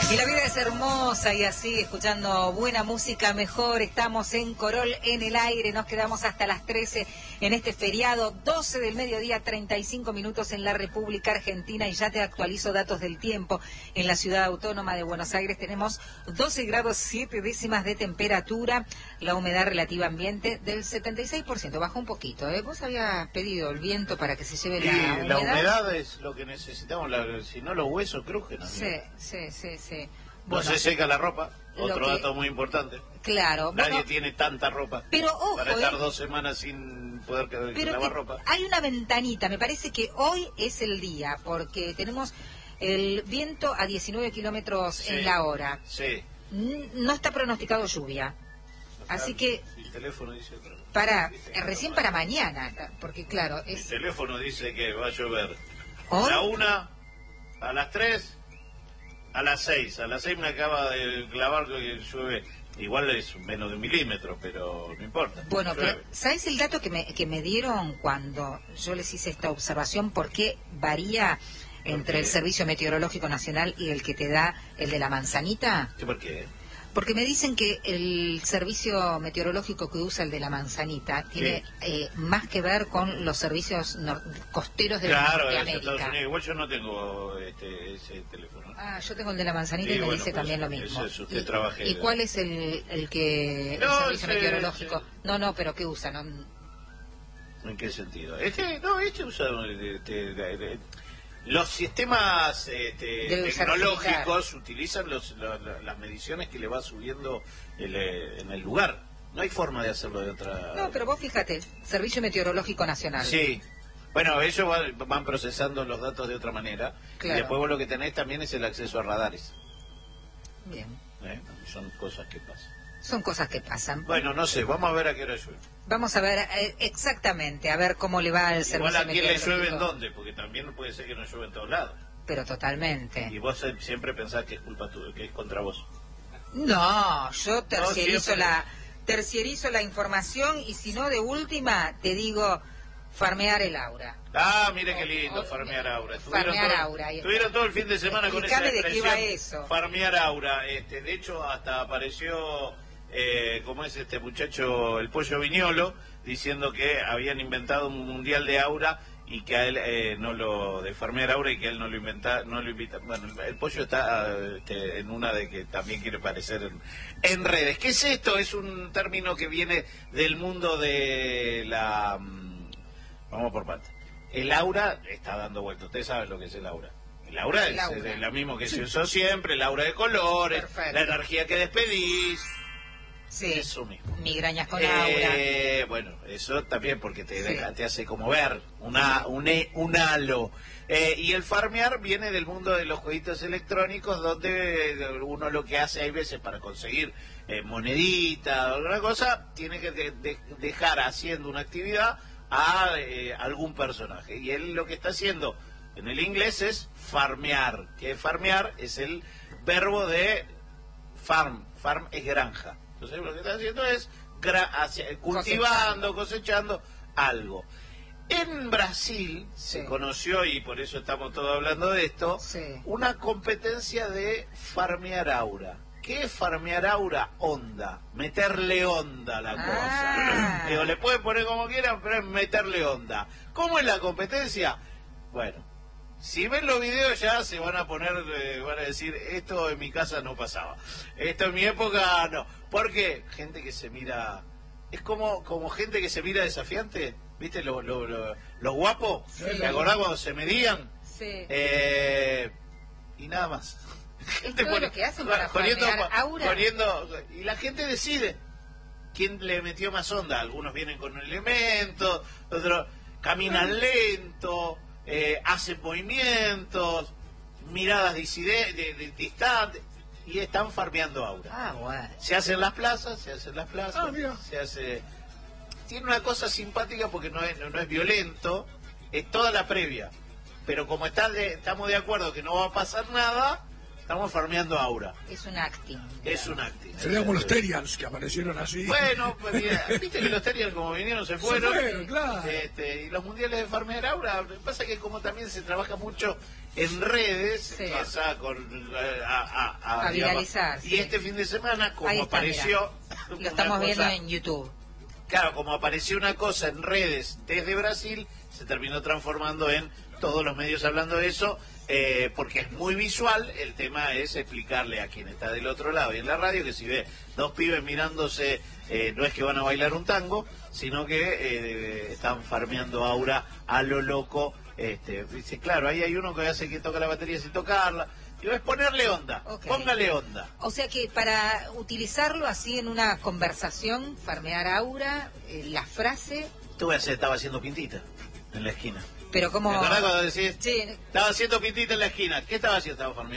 Y la vida es hermosa y así, escuchando buena música mejor. Estamos en Corol en el aire, nos quedamos hasta las 13 en este feriado, 12 del mediodía, 35 minutos en la República Argentina, y ya te actualizo datos del tiempo. En la ciudad autónoma de Buenos Aires tenemos 12 grados 7 décimas de temperatura, la humedad relativa ambiente del 76%, bajó un poquito. Vos habías pedido el viento para que se lleve la humedad. La humedad es lo que necesitamos, si no los huesos crujen. Sí. No se seca la ropa, otro dato muy importante. Claro. Nadie tiene tanta ropa pero ojo, para estar 2 semanas sin poder lavar ropa. Hay una ventanita, me parece que hoy es el día, porque tenemos el viento a 19 kilómetros en la hora. Sí. No está pronosticado lluvia. Así que... El teléfono dice otra vez. Recién para mañana, porque claro... El teléfono dice que va a llover. ¿Hoy? A la 1, a las 3... A las 6 me acaba de clavar que llueve, igual es menos de 1 milímetro, pero no importa. Bueno, pero ¿sabes el dato que me dieron cuando yo les hice esta observación? ¿Por qué varía entre el Servicio Meteorológico Nacional y el que te da el de la manzanita? ¿Por qué? Porque me dicen que el servicio meteorológico que usa el de la manzanita tiene más que ver con los servicios costeros de América. Estados Unidos. Igual yo no tengo ese teléfono. Yo tengo el de la manzanita y me dice también lo mismo. Usted trabaja. ¿Y cuál es el servicio meteorológico? No, pero ¿qué usa? No. ¿En qué sentido? Este usa... Los sistemas tecnológicos utilizan las mediciones que le va subiendo en el lugar. No hay forma de hacerlo de otra... No, pero vos fíjate, Servicio Meteorológico Nacional. Sí. Bueno, ellos van procesando los datos de otra manera. Claro. Y después vos lo que tenés también es el acceso a radares. Bien. Son cosas que pasan. Son cosas que pasan. Bueno, no sé, vamos a ver a qué hora llueve. Vamos a ver exactamente, a ver cómo le va al servicio meteorológico. Igual a quién le llueve en dónde, porque también puede ser que no llueve en todos lados. Pero totalmente. Y vos siempre pensás que es culpa tuya, que es contra vos. No, yo terciarizo la información, y si no, de última, te digo, farmear el aura. Mire qué lindo, farmear aura. Estuvieron todo el fin de semana con esa expresión. ¿De qué va eso? Farmear aura. De hecho, hasta apareció... como es este muchacho, el Pollo Viñolo, diciendo que habían inventado un mundial de aura y que a él no lo de farmear aura, y que él no lo invita. Bueno, el Pollo está en una de que también quiere aparecer en redes. ¿Qué es esto? Es un término que viene del mundo de la... vamos por partes. El aura está dando vuelta. Ustedes saben lo que es el aura. El aura es lo mismo que se usó siempre, el aura de colores. Perfecto. La energía que despedís. Sí, eso mismo. Migrañas con aura. Bueno, eso también, porque te hace como ver un halo. Y el farmear viene del mundo de los jueguitos electrónicos, donde uno lo que hace hay veces para conseguir monedita o alguna cosa, tiene que dejar haciendo una actividad a algún personaje. Y él lo que está haciendo en el inglés es farmear. Que farmear es el verbo de farm. Farm es granja. Entonces lo que está haciendo es cultivando, cosechando algo. En Brasil se conoció, y por eso estamos todos hablando de esto, una competencia de farmear aura. ¿Qué es farmear aura? Onda. Meterle onda a la cosa. Digo, le pueden poner como quieran, pero es meterle onda. ¿Cómo es la competencia? Bueno, si ven los videos ya se van a poner, van a decir, esto en mi casa no pasaba. Esto en mi época no. ¿Por qué? Gente que se mira... Es como gente que se mira desafiante. ¿Viste lo guapo? ¿Te acordás cuando se medían? Sí. Y nada más. Gente todo lo que hacen para farmear aura. Y la gente decide quién le metió más onda. Algunos vienen con un elemento, otros caminan lento, hacen movimientos, miradas distantes, y están farmeando aura. Bueno. Se hacen las plazas, se hace... Tiene una cosa simpática porque no es violento, es toda la previa. Pero como estamos de acuerdo que no va a pasar nada, estamos farmeando aura. Es un acting. Es un acting. Serían como los Terians que aparecieron así. Bueno, pues mira, viste que los Terians como vinieron se fueron. Claro. Y los mundiales de farmear aura, pasa que como también se trabaja mucho en redes, Sí. pasa A viralizar, y sí. este fin de semana, como Ahí está, apareció... Lo una estamos viendo cosa- en YouTube. Claro, como apareció una cosa en redes desde Brasil, se terminó transformando en todos los medios hablando de eso, porque es muy visual. El tema es explicarle a quien está del otro lado y en la radio que si ve dos pibes mirándose, no es que van a bailar un tango, sino que están farmeando aura a lo loco. Dice, claro, ahí hay uno que hace que toca la batería sin tocarla. Digo, es ponerle onda, Ok. póngale onda. O sea que para utilizarlo así en una conversación, farmear aura, la frase, Estaba haciendo pintita en la esquina. pero como... ¿Te acordás cuando decís? Sí, Estaba haciendo pintita en la esquina. ¿Qué estaba haciendo? Estaba farmeando.